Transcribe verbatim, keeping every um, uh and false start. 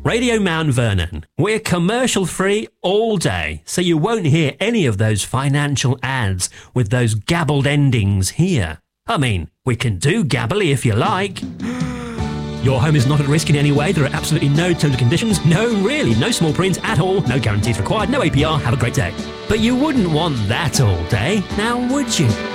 Radio Mount Vernon. We're commercial free all day, so you won't hear any of those financial ads with those gabbled endings here. I mean, we can do gabbly if you like. Your home is not at risk in any way. There are absolutely no terms and conditions. No, really, no small print at all. No guarantees required. No A P R. Have a great day. But you wouldn't want that all day, now would you?